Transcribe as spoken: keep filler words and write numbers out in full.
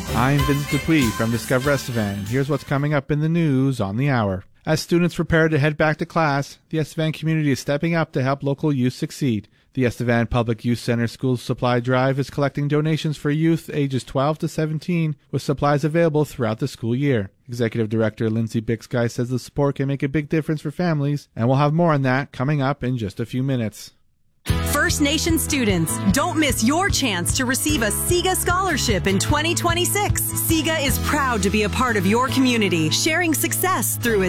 I'm Vince Dupuis from Discover Estevan. Here's what's coming up in the news on the hour. As students prepare to head back to class, the Estevan community is stepping up to help local youth succeed. The Estevan Public Youth Center School Supply Drive is collecting donations for youth ages twelve to seventeen, with supplies available throughout the school year. Executive Director Lindsay Bixguy says the support can make a big difference for families, and we'll have more on that coming up in just a few minutes. First Nation students, don't miss your chance to receive a SIGA scholarship in twenty twenty-six. SIGA is proud to be a part of your community, sharing success through